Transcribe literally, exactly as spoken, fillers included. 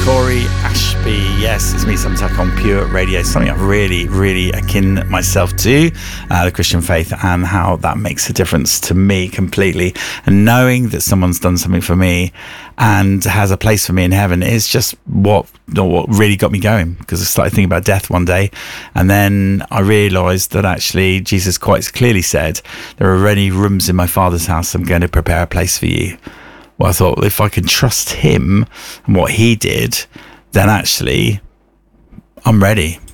Corey Ashby, yes, it's me, Samtak on Pure Radio, something I've really, really akin myself to, uh, the Christian faith, and how that makes a difference to me completely. And knowing that someone's done something for me and has a place for me in heaven is just what, what really got me going, because I started thinking about death one day, and then I realised that actually Jesus quite clearly said, there are already rooms in my Father's house, I'm going to prepare a place for you. Well, I thought, well, if I can trust him and what he did, then actually I'm ready.